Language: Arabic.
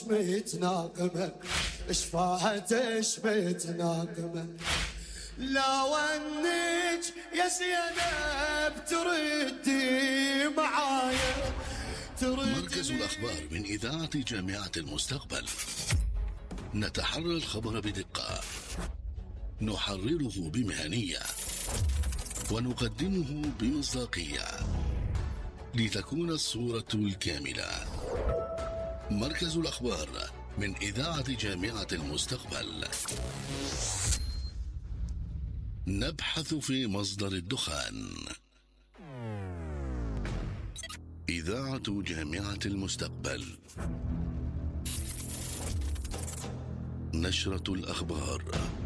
شميت ناقمة شفاعة شميت ناقمة. لا ونج يا زينب تردي معايا مركز الأخبار من إذاعة جامعة المستقبل، نتحرى الخبر بدقة، نحرره بمهنية، ونقدمه بمصداقية لتكون الصورة الكاملة. مركز الأخبار من إذاعة جامعة المستقبل، نبحث في مصدر الدخان. إذاعة جامعة المستقبل، نشرة الأخبار.